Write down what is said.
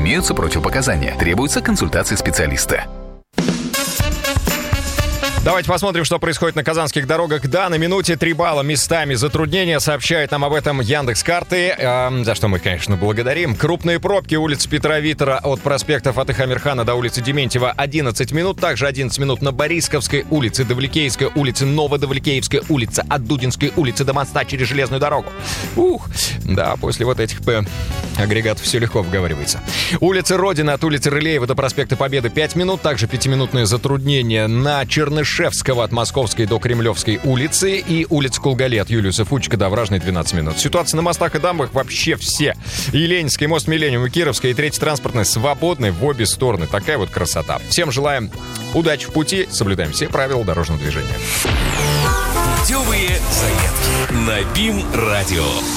Имеются противопоказания. Требуется консультация специалиста. Давайте посмотрим, что происходит на казанских дорогах. Да, на минуте 3 балла местами затруднения. Сообщает нам об этом Яндекс.Карты, за что мы, конечно, благодарим. Крупные пробки. Улица Петра Витера от проспекта Фатыха Амирхана до улицы Дементьева 11 минут. Также 11 минут на Борисковской улице, Давликейской улице, Новодавликеевской улице, от Дудинской улицы до моста через железную дорогу. Да, после вот этих агрегатов все легко вговаривается. Улица Родина от улицы Рылеева до проспекта Победы 5 минут. Также 5-минутные затруднения на Чернышевского от Московской до Кремлевской улицы и улица Кулгали от Юлиуса Фучика до Вражной 12 минут. Ситуация на мостах и дамбах вообще все. И Ленинский мост, Миллениум, и Кировская, и Третий транспортный свободны в обе стороны. Такая вот красота. Всем желаем удачи в пути. Соблюдаем все правила дорожного движения. Путевые заметки на БИМ-радио.